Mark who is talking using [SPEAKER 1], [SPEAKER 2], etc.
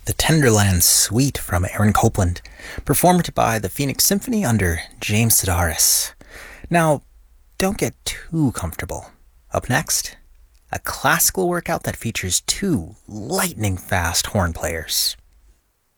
[SPEAKER 1] the Tenderland Suite from Aaron Copland, performed by the Phoenix Symphony under James Sedaris. Now, don't get too comfortable. Up next, a classical workout that features two lightning-fast horn players.